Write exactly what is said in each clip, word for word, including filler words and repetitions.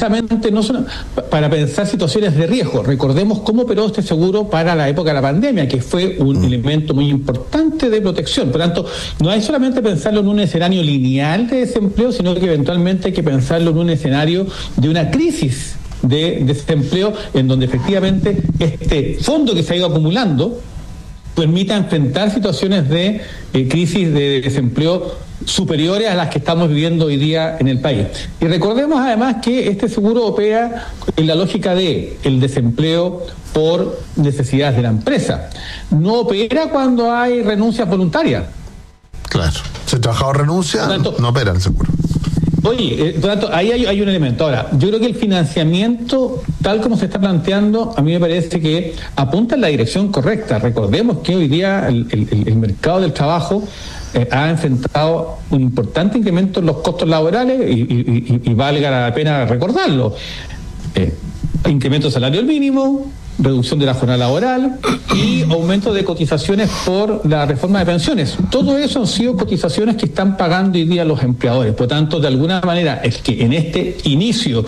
precisamente no son para pensar situaciones de riesgo. Recordemos cómo operó este seguro para la época de la pandemia, que fue un mm. elemento muy importante de protección. Por tanto, no hay solamente pensarlo en un escenario lineal de desempleo, sino que eventualmente hay que pensarlo en un escenario de una crisis de desempleo, en donde efectivamente este fondo que se ha ido acumulando permita enfrentar situaciones de eh, crisis de desempleo superiores a las que estamos viviendo hoy día en el país. Y recordemos además que este seguro opera en la lógica de el desempleo por necesidades de la empresa. No opera cuando hay renuncias voluntarias. Claro. Si el trabajador renuncia, tanto, no opera el seguro. Oye, eh, por tanto, ahí hay, hay un elemento. Ahora, yo creo que el financiamiento, tal como se está planteando, a mí me parece que apunta en la dirección correcta. Recordemos que hoy día el, el, el mercado del trabajo eh, ha enfrentado un importante incremento en los costos laborales y, y, y, y valga la pena recordarlo. Eh, incremento del salario mínimo, reducción de la jornada laboral y aumento de cotizaciones por la reforma de pensiones. Todo eso han sido cotizaciones que están pagando hoy día los empleadores. Por tanto, de alguna manera, es que en este inicio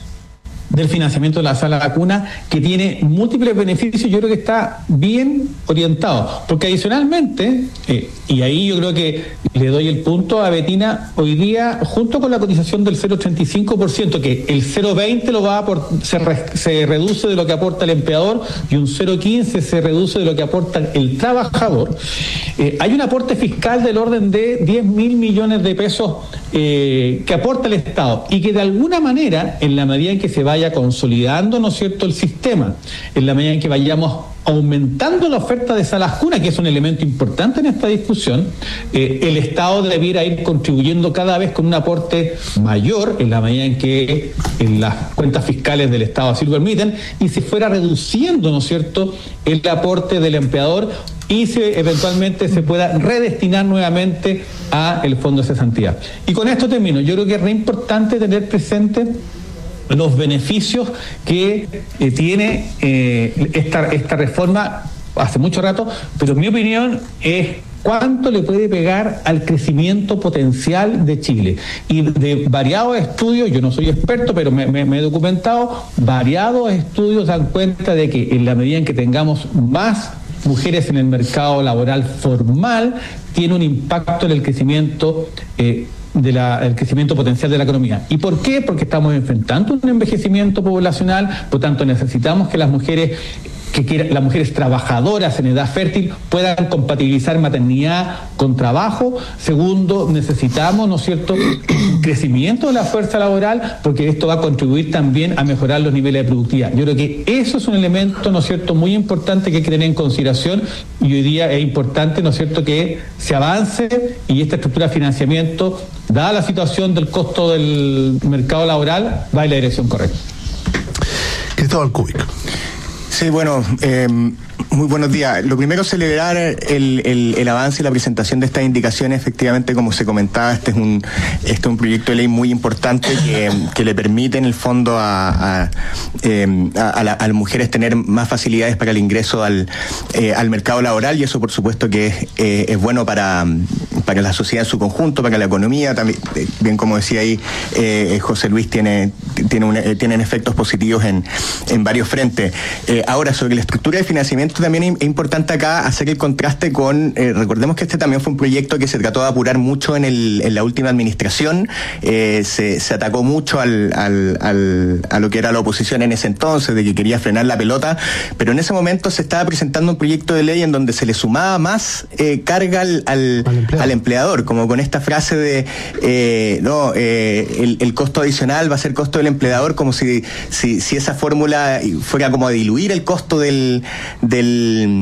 del financiamiento de la sala vacuna, que tiene múltiples beneficios, yo creo que está bien orientado. Porque adicionalmente, eh, y ahí yo creo que le doy el punto a Betina, hoy día, junto con la cotización del cero coma treinta y cinco por ciento, que el cero coma veinte lo va a por, se, re, se reduce de lo que aporta el empleador y un cero coma quince se reduce de lo que aporta el trabajador, eh, hay un aporte fiscal del orden de diez mil millones de pesos eh, que aporta el Estado y que de alguna manera, en la medida en que se vaya consolidando, ¿no es cierto?, el sistema, en la medida en que vayamos aumentando la oferta de salas cuna, que es un elemento importante en esta discusión, eh, el Estado debiera ir contribuyendo cada vez con un aporte mayor en la medida en que en las cuentas fiscales del Estado así lo permiten, y se fuera reduciendo, ¿no es cierto?, el aporte del empleador y se, eventualmente se pueda redestinar nuevamente a el fondo de cesantía. Y con esto termino. Yo creo que es re importante tener presente los beneficios que eh, tiene eh, esta, esta reforma hace mucho rato, pero en mi opinión es cuánto le puede pegar al crecimiento potencial de Chile. Y de variados estudios, yo no soy experto, pero me, me, me he documentado, variados estudios dan cuenta de que en la medida en que tengamos más mujeres en el mercado laboral formal, tiene un impacto en el crecimiento eh, de la, el crecimiento potencial de la economía. ¿Y por qué? Porque estamos enfrentando un envejecimiento poblacional, por tanto necesitamos que las mujeres que quieran, las mujeres trabajadoras en edad fértil puedan compatibilizar maternidad con trabajo. Segundo, necesitamos, ¿no es cierto?, un crecimiento de la fuerza laboral, porque esto va a contribuir también a mejorar los niveles de productividad. Yo creo que eso es un elemento, ¿no es cierto?, muy importante que hay que tener en consideración, y hoy día es importante, ¿no es cierto?, que se avance y esta estructura de financiamiento, dada la situación del costo del mercado laboral, va en la dirección correcta. Cristóbal Cúbico. Sí, bueno, eh, muy buenos días. Lo primero, celebrar el, el, el avance y la presentación de estas indicaciones. Efectivamente, como se comentaba, este es un este es un proyecto de ley muy importante que, que le permite, en el fondo, a, a, eh, a, a, la, a las mujeres tener más facilidades para el ingreso al, eh, al mercado laboral, y eso, por supuesto, que es, eh, es bueno para, para la sociedad en su conjunto, para la economía. También, bien como decía ahí eh, José Luis, tiene, tiene un, eh, tienen efectos positivos en, en varios frentes. Eh, ahora, sobre la estructura de financiamiento, también es importante acá hacer el contraste con, eh, recordemos que este también fue un proyecto que se trató de apurar mucho en, el, en la última administración, eh, se, se atacó mucho al, al, al, a lo que era la oposición en ese entonces, de que quería frenar la pelota, pero en ese momento se estaba presentando un proyecto de ley en donde se le sumaba más eh, carga al, al, al, empleador. al empleador, como con esta frase de, eh, no, eh, el, el costo adicional va a ser costo del empleador, como si, si, si esa fórmula fuera como a diluir el costo del, del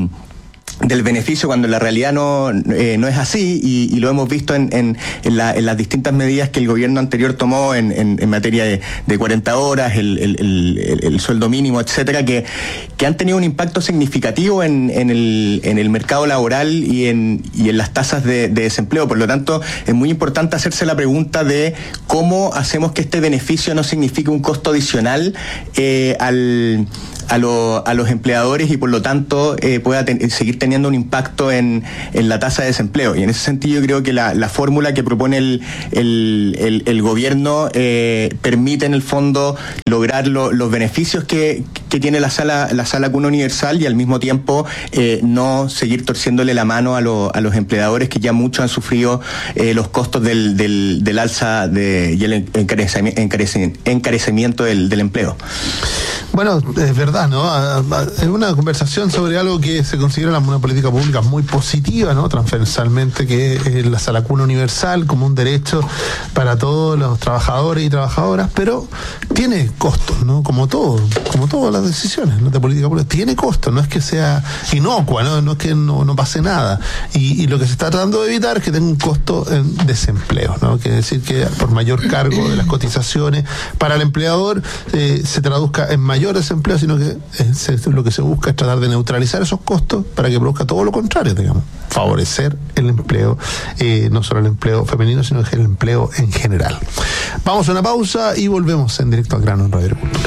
del beneficio, cuando en la realidad no eh, no es así, y, y lo hemos visto en, en, en, la, en las distintas medidas que el gobierno anterior tomó en, en, en materia de, de cuarenta horas, el, el, el, el sueldo mínimo, etcétera, que, que han tenido un impacto significativo en, en, el, en el mercado laboral y en, y en las tasas de, de desempleo. Por lo tanto, es muy importante hacerse la pregunta de cómo hacemos que este beneficio no signifique un costo adicional eh, al, a, lo, a los empleadores y por lo tanto eh, pueda ten, seguir teniendo un impacto en, en la tasa de desempleo. Y en ese sentido yo creo que la, la fórmula que propone el, el, el, el gobierno eh, permite en el fondo lograr lo, los beneficios que, que tiene la sala, la sala cuna universal y al mismo tiempo eh, no seguir torciéndole la mano a, lo, a los empleadores que ya mucho han sufrido eh, los costos del, del, del alza de, y el encarecimiento, encarecimiento del, del empleo. Bueno, es verdad, ¿no? Es una conversación sobre algo que se considera una política pública muy positiva, ¿no? Transversalmente, que es la sala cuna universal como un derecho para todos los trabajadores y trabajadoras, pero tiene costos, ¿no? Como todo, como todas las decisiones, ¿no? De política pública, tiene costos, no es que sea inocua, ¿no? No es que no, no pase nada. Y, y lo que se está tratando de evitar es que tenga un costo en desempleo, ¿no? Quiere decir que por mayor cargo de las cotizaciones para el empleador eh, se traduzca en mayor desempleo, sino que es, lo que se busca es tratar de neutralizar esos costos para que produzca todo lo contrario, digamos, favorecer el empleo, eh, no solo el empleo femenino, sino el empleo en general. Vamos a una pausa y volvemos en Directo al Grano en Radio Agricultura.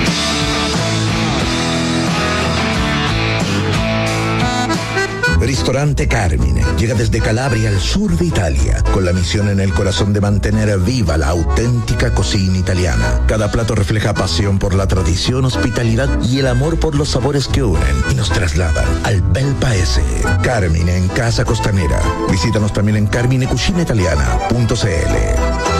Ristorante Carmine llega desde Calabria al sur de Italia, con la misión en el corazón de mantener viva la auténtica cocina italiana. Cada plato refleja pasión por la tradición, hospitalidad y el amor por los sabores que unen y nos trasladan al bel paese. Carmine en Casa Costanera. Visítanos también en carmine cucina italiana punto c l.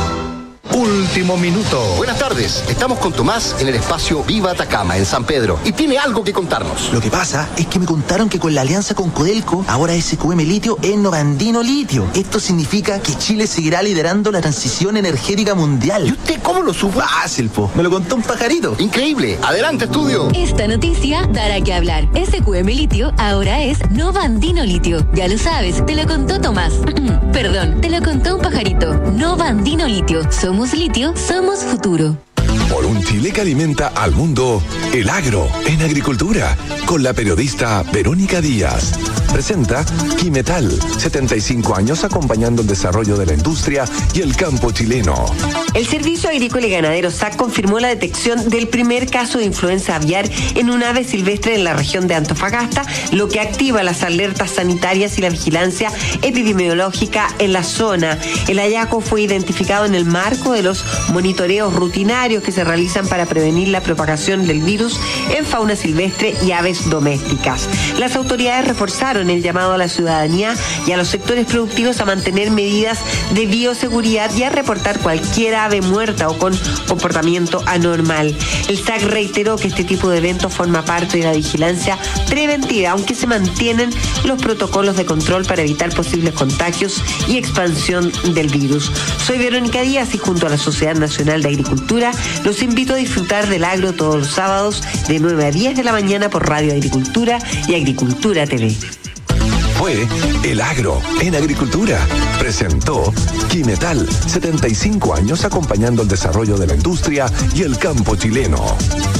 Último minuto. Buenas tardes, estamos con Tomás en el espacio Viva Atacama, en San Pedro, y tiene algo que contarnos. Lo que pasa es que me contaron que con la alianza con Codelco, ahora S Q M Litio es Novandino Litio. Esto significa que Chile seguirá liderando la transición energética mundial. ¿Y usted cómo lo supo? Fácil, po. Me lo contó un pajarito. Increíble. Adelante, estudio. Esta noticia dará que hablar. S Q M Litio ahora es Novandino Litio. Ya lo sabes, te lo contó Tomás. Perdón, te lo contó un pajarito. Novandino Litio. Somos litio, somos futuro. Por un Chile que alimenta al mundo, el agro en agricultura, con la periodista Verónica Díaz. Presenta Quimetal, setenta y cinco años acompañando el desarrollo de la industria y el campo chileno. El Servicio Agrícola y Ganadero S A C confirmó la detección del primer caso de influenza aviar en un ave silvestre en la región de Antofagasta, lo que activa las alertas sanitarias y la vigilancia epidemiológica en la zona. El hallazgo fue identificado en el marco de los monitoreos rutinarios que se realizan para prevenir la propagación del virus en fauna silvestre y aves domésticas. Las autoridades reforzaron el llamado a la ciudadanía y a los sectores productivos a mantener medidas de bioseguridad y a reportar cualquier ave muerta o con comportamiento anormal. El S A C reiteró que este tipo de eventos forma parte de la vigilancia preventiva, aunque se mantienen los protocolos de control para evitar posibles contagios y expansión del virus. Soy Verónica Díaz y junto a la Sociedad Nacional de Agricultura los invito a disfrutar del agro todos los sábados de nueve a diez de la mañana por Radio Agricultura y Agricultura T V. Fue El Agro en Agricultura. Presentó Quimetal, setenta y cinco años acompañando el desarrollo de la industria y el campo chileno.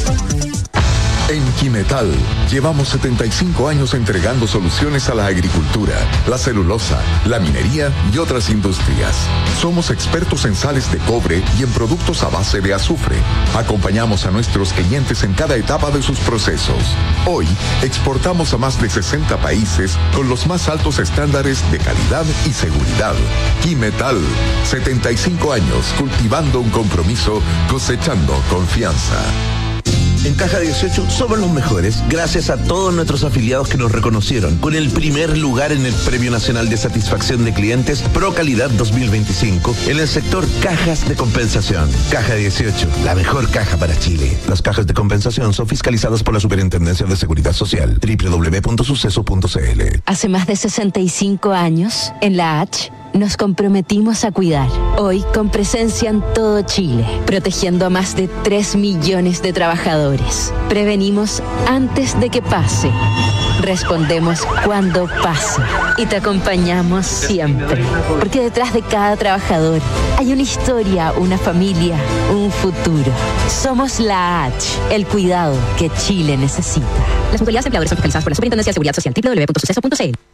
En Quimetal llevamos setenta y cinco años entregando soluciones a la agricultura, la celulosa, la minería y otras industrias. Somos expertos en sales de cobre y en productos a base de azufre. Acompañamos a nuestros clientes en cada etapa de sus procesos. Hoy exportamos a más de sesenta países con los más altos estándares de calidad y seguridad. Quimetal, setenta y cinco años cultivando un compromiso, cosechando confianza. En Caja dieciocho somos los mejores, gracias a todos nuestros afiliados que nos reconocieron con el primer lugar en el Premio Nacional de Satisfacción de Clientes Pro Calidad dos mil veinticinco en el sector cajas de compensación. Caja dieciocho, la mejor caja para Chile. Las cajas de compensación son fiscalizadas por la Superintendencia de Seguridad Social. doble u doble u doble u punto suceso punto c l. Hace más de sesenta y cinco años, en la H, nos comprometimos a cuidar. Hoy, con presencia en todo Chile, protegiendo a más de tres millones de trabajadores. Prevenimos antes de que pase. Respondemos cuando pase. Y te acompañamos siempre. Porque detrás de cada trabajador hay una historia, una familia, un futuro. Somos la H, el cuidado que Chile necesita. Las mutualidades empleadores son fiscalizadas por la Superintendencia de Seguridad Social. doble u doble u doble u punto suceso punto c l.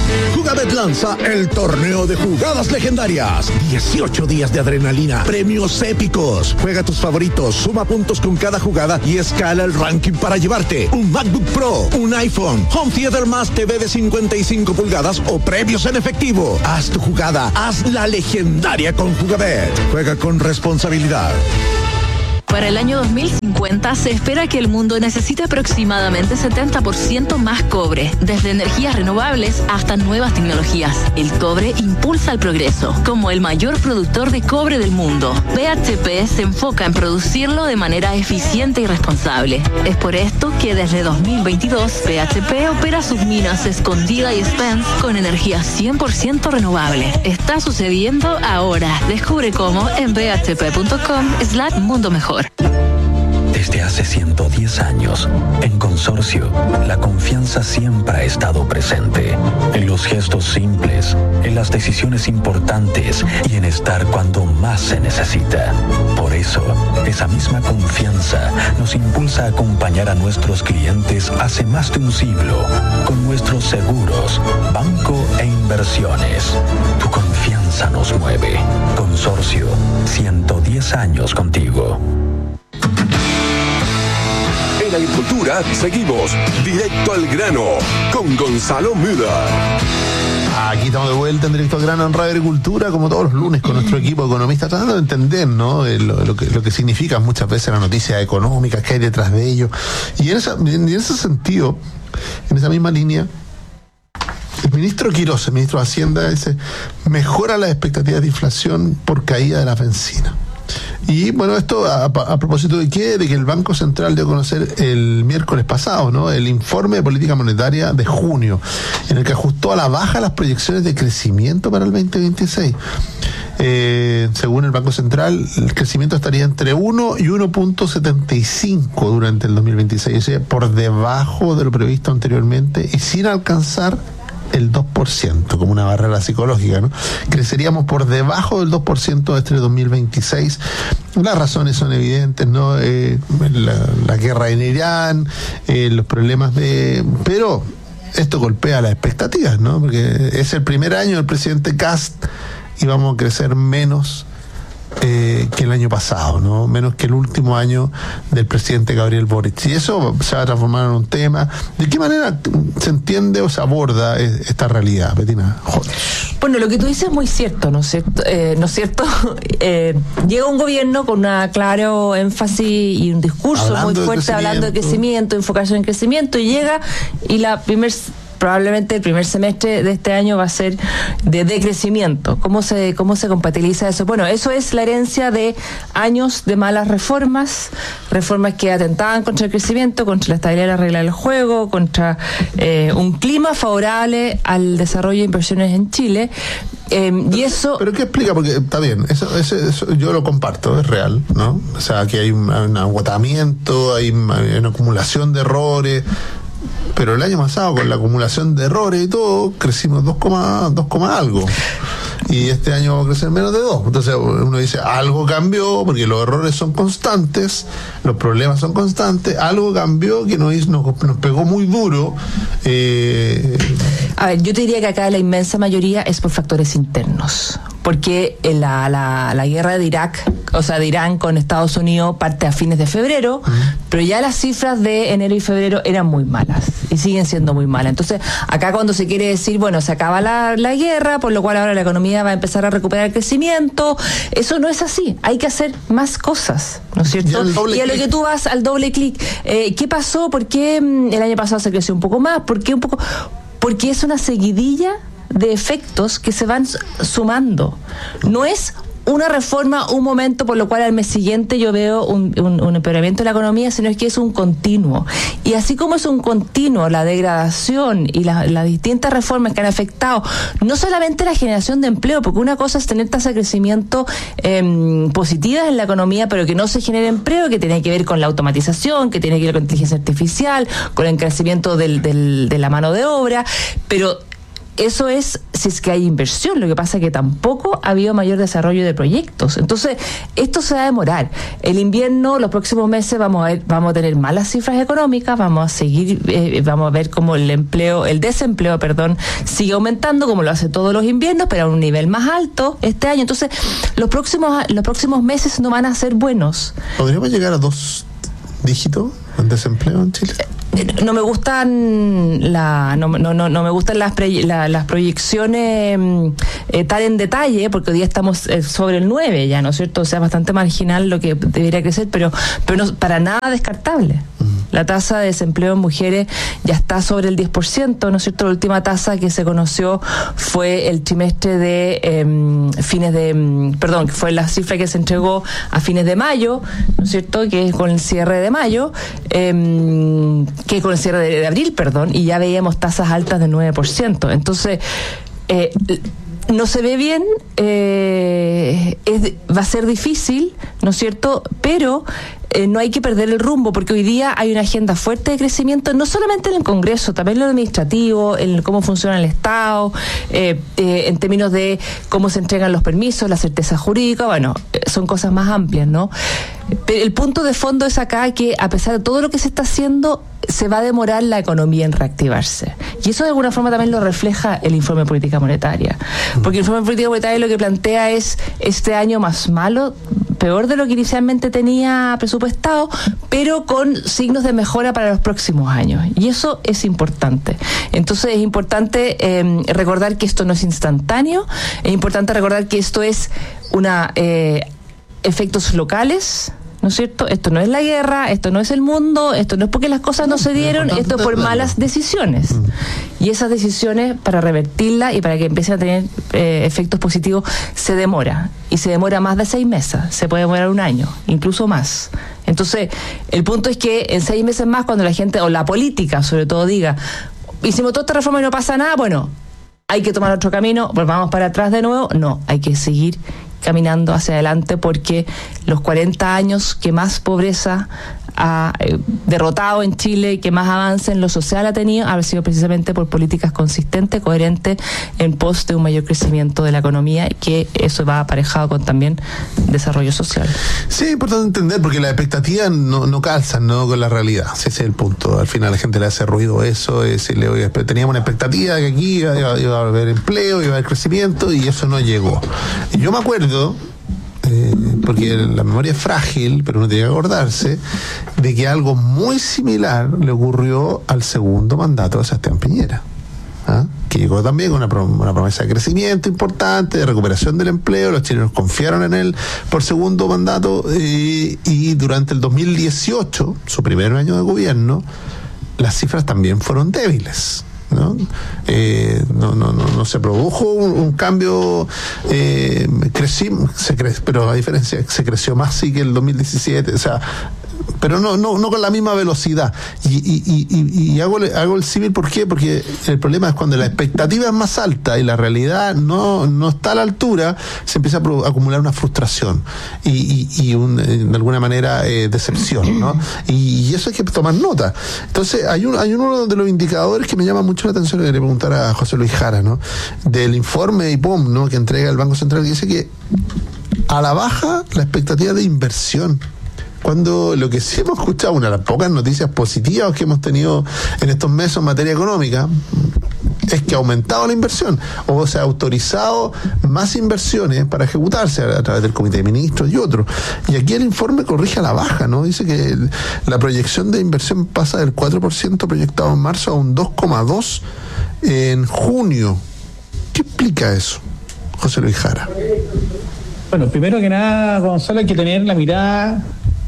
Jugabet lanza el torneo de jugadas legendarias. dieciocho días de adrenalina, premios épicos. Juega tus favoritos, suma puntos con cada jugada y escala el ranking para llevarte un MacBook Pro, un iPhone, Home Theater más T V de cincuenta y cinco pulgadas o premios en efectivo. Haz tu jugada, haz la legendaria con Jugabet. Juega con responsabilidad. Para el año dos mil cincuenta se espera que el mundo necesite aproximadamente setenta por ciento más cobre, desde energías renovables hasta nuevas tecnologías. El cobre impulsa el progreso. Como el mayor productor de cobre del mundo, B H P se enfoca en producirlo de manera eficiente y responsable. Es por esto que desde dos mil veintidós B H P opera sus minas Escondida y Spence con energía cien por ciento renovable. Está sucediendo ahora. Descubre cómo en b h p punto com slash mundo mejor. Desde hace ciento diez años, en Consorcio, la confianza siempre ha estado presente. En los gestos simples, en las decisiones importantes y en estar cuando más se necesita. Por eso, esa misma confianza nos impulsa a acompañar a nuestros clientes hace más de un siglo con nuestros seguros, banco e inversiones. Tu confianza nos mueve. Consorcio, ciento diez años contigo. En Agricultura seguimos directo al grano con Gonzalo Müller. Aquí estamos de vuelta en Directo al Grano en Radio Agricultura, como todos los lunes, con nuestro equipo de economistas, tratando de entender, ¿no?, lo, lo, que, lo que significan muchas veces las noticias económicas que hay detrás de ello. Y en, esa, en ese sentido, en esa misma línea, el ministro Quirós, el ministro de Hacienda, dice: mejora las expectativas de inflación por caída de la bencina. Y bueno, esto a, a propósito de qué, de que el Banco Central dio a conocer el miércoles pasado, ¿no?, el informe de política monetaria de junio, en el que ajustó a la baja las proyecciones de crecimiento para el veinte veintiséis. Eh, según el Banco Central, el crecimiento estaría entre uno y uno punto setenta y cinco durante el dos mil veintiséis, o sea, por debajo de lo previsto anteriormente y sin alcanzar el dos por ciento como una barrera psicológica, ¿no? Creceríamos por debajo del dos por ciento este dos mil veintiséis. Las razones son evidentes, ¿no? Eh, la, la guerra en Irán, eh, los problemas de... Pero esto golpea las expectativas, ¿no? Porque es el primer año del presidente Kast y vamos a crecer menos Eh, que el año pasado, ¿no? Menos que el último año del presidente Gabriel Boric. Y eso se va a transformar en un tema. ¿De qué manera se entiende o se aborda esta realidad, Betina? Joder. Bueno, lo que tú dices es muy cierto, ¿no es cierto? Eh, ¿no es cierto? Eh, llega un gobierno con un claro énfasis y un discurso hablando muy fuerte hablando de crecimiento, enfocarse en crecimiento, y llega y la primer probablemente el primer semestre de este año va a ser de decrecimiento. ¿Cómo se, cómo se compatibiliza eso? Bueno, eso es la herencia de años de malas reformas, reformas que atentaban contra el crecimiento, contra la estabilidad de la regla del juego, contra eh, un clima favorable al desarrollo de inversiones en Chile. Eh, y eso... ¿Pero qué explica? Porque está bien, eso, eso, eso yo lo comparto, es real, ¿no? O sea, que hay un, un agotamiento, hay, hay una acumulación de errores. Pero el año pasado, con la acumulación de errores y todo, crecimos dos, dos, algo. Y este año vamos a crecer menos de dos. Entonces uno dice, algo cambió, porque los errores son constantes, los problemas son constantes, algo cambió que nos, nos, nos pegó muy duro. Eh... A ver, yo te diría que acá la inmensa mayoría es por factores internos. Porque la, la, la guerra de Irak, o sea, de Irán con Estados Unidos parte a fines de febrero, uh-huh. pero ya las cifras de enero y febrero eran muy malas y siguen siendo muy malas. Entonces, acá cuando se quiere decir, bueno, se acaba la, la guerra, por lo cual ahora la economía va a empezar a recuperar el crecimiento, eso no es así. Hay que hacer más cosas, ¿no es cierto? Y, y a lo que tú vas al doble clic, eh, ¿qué pasó? ¿Por qué el año pasado se creció un poco más? ¿Por qué un poco? Porque es una seguidilla de efectos que se van sumando. No es una reforma, un momento por lo cual al mes siguiente yo veo un, un, un empeoramiento de la economía, sino es que es un continuo. Y así como es un continuo la degradación y la, las distintas reformas que han afectado no solamente la generación de empleo, porque una cosa es tener tasas de crecimiento eh, positivas en la economía, pero que no se genere empleo, que tiene que ver con la automatización, que tiene que ver con inteligencia artificial, con el crecimiento del, del, de la mano de obra, pero eso es si es que hay inversión. Lo que pasa es que tampoco ha habido mayor desarrollo de proyectos. Entonces, esto se va a demorar. El invierno, los próximos meses vamos a ver, vamos a tener malas cifras económicas, vamos a seguir, eh, vamos a ver cómo el empleo, el desempleo, perdón, sigue aumentando, como lo hace todos los inviernos, pero a un nivel más alto este año. Entonces, los próximos, los próximos meses no van a ser buenos. ¿Podríamos llegar a dos dígitos en desempleo en Chile? No me gustan la no no no, no me gustan las pre, la, las proyecciones eh, tan en detalle, porque hoy día estamos eh, sobre el nueve ya, ¿no es cierto? O sea, bastante marginal lo que debería crecer, pero pero no, para nada descartable. La tasa de desempleo en mujeres ya está sobre el diez por ciento, ¿no es cierto? La última tasa que se conoció fue el trimestre de eh, fines de, eh, perdón, que fue la cifra que se entregó a fines de mayo, ¿no es cierto? Que es con el cierre de mayo, eh, que con el cierre de, de abril, perdón, y ya veíamos tasas altas del nueve por ciento. Entonces, eh, no se ve bien, eh, es, va a ser difícil, ¿no es cierto? Pero eh, no hay que perder el rumbo, porque hoy día hay una agenda fuerte de crecimiento, no solamente en el Congreso, también en lo administrativo, en cómo funciona el Estado, eh, eh, en términos de cómo se entregan los permisos, la certeza jurídica, bueno, eh, son cosas más amplias, ¿no? Pero el punto de fondo es acá que, a pesar de todo lo que se está haciendo, se va a demorar la economía en reactivarse. Y eso de alguna forma también lo refleja el informe de política monetaria. Porque el informe de política monetaria lo que plantea es este año más malo, peor de lo que inicialmente tenía presupuestado, pero con signos de mejora para los próximos años. Y eso es importante. Entonces es importante eh, recordar que esto no es instantáneo, es importante recordar que esto es una eh, efectos locales, ¿no es cierto? Esto no es la guerra, esto no es el mundo, esto no es porque las cosas no se dieron, esto es por malas decisiones. Y esas decisiones, para revertirlas y para que empiecen a tener eh, efectos positivos, se demora. Y se demora más de seis meses, se puede demorar un año, incluso más. Entonces, el punto es que en seis meses más, cuando la gente, o la política sobre todo, diga, hicimos toda esta reforma y no pasa nada, bueno, hay que tomar otro camino, volvamos para atrás de nuevo. No, hay que seguir caminando hacia adelante, porque los cuarenta años que más pobreza ha eh, derrotado en Chile y que más avance en lo social ha tenido, ha sido precisamente por políticas consistentes, coherentes, en pos de un mayor crecimiento de la economía, y que eso va aparejado con también desarrollo social. Sí, es importante entender, porque las expectativas no, no calzan, ¿no?, con la realidad. Ese es el punto. Al final la gente le hace ruido eso, es decirle, oye, teníamos una expectativa de que aquí iba, iba, iba a haber empleo, iba a haber crecimiento, y eso no llegó. Y yo me acuerdo, Eh, porque la memoria es frágil, pero uno tiene que acordarse de que algo muy similar le ocurrió al segundo mandato de Sebastián Piñera, ¿ah? Que llegó también con una, prom- una promesa de crecimiento importante, de recuperación del empleo. Los chilenos confiaron en él por segundo mandato, eh, y durante el dos mil dieciocho, su primer año de gobierno, las cifras también fueron débiles, ¿no? Eh, no, no, no, no se produjo un, un cambio, eh, crecimos, se cre- pero a diferencia, se creció más sí que el dos mil diecisiete, o sea, pero no, no, no con la misma velocidad. Y, y, y, y hago, hago el símil, ¿por qué? Porque el problema es cuando la expectativa es más alta y la realidad no, no está a la altura, se empieza a, pro, a acumular una frustración y, y, y un, de alguna manera eh, decepción, ¿no? Y, y eso hay que tomar nota. Entonces, hay, un, hay uno de los indicadores que me llama mucho la atención, que quería preguntar a José Luis Jara, ¿no?, del informe de I P O M, ¿no?, que entrega el Banco Central, que dice que a la baja la expectativa de inversión, cuando lo que sí hemos escuchado, una de las pocas noticias positivas que hemos tenido en estos meses en materia económica, es que ha aumentado la inversión, o se ha autorizado más inversiones para ejecutarse a través del Comité de Ministros y otros. Y aquí el informe corrige a la baja, ¿no? Dice que el, la proyección de inversión pasa del cuatro por ciento proyectado en marzo a un dos coma dos por ciento en junio. ¿Qué explica eso, José Luis Jara? Bueno, primero que nada, Gonzalo, hay que tener la mirada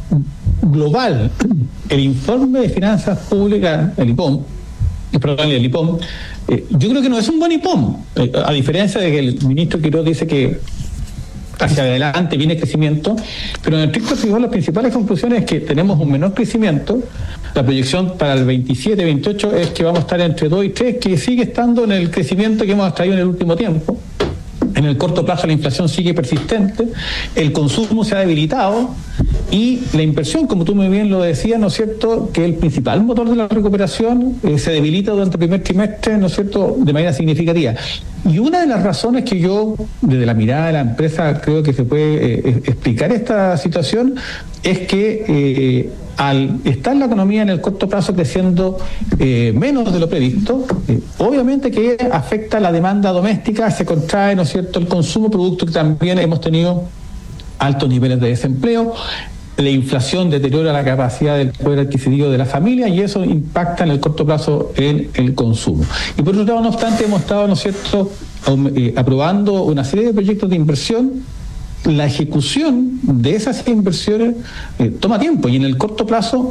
global. El informe de finanzas públicas, el I P O M, perdón, el I P O M, eh, yo creo que no es un buen I P O M, eh, a diferencia de que el ministro Quiroz dice que hacia adelante viene crecimiento, pero en el estricto rigor las principales conclusiones es que tenemos un menor crecimiento. La proyección para el veintisiete veintiocho es que vamos a estar entre dos y tres, que sigue estando en el crecimiento que hemos traído en el último tiempo. En el corto plazo la inflación sigue persistente, el consumo se ha debilitado Y la inversión, como tú muy bien lo decías, ¿no es cierto?, que el principal motor de la recuperación eh, se debilita durante el primer trimestre, ¿no es cierto?, de manera significativa. Y una de las razones que yo, desde la mirada de la empresa, creo que se puede eh, explicar esta situación, es que eh, al estar la economía en el corto plazo creciendo eh, menos de lo previsto, eh, obviamente que afecta la demanda doméstica, se contrae, ¿no es cierto?, el consumo, producto que también hemos tenido altos niveles de desempleo. La inflación deteriora la capacidad del poder adquisitivo de la familia y eso impacta en el corto plazo en el consumo. Y por otro lado, no obstante, hemos estado, ¿no es cierto?, eh, aprobando una serie de proyectos de inversión. La ejecución de esas inversiones eh, toma tiempo y en el corto plazo